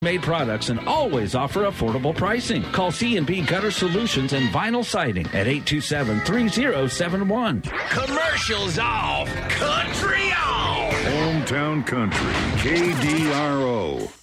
made products and always offer affordable pricing. Call C&B Gutter Solutions and Vinyl Siding at 827-3071. Commercials off. Country on. Hometown Country, KDRO.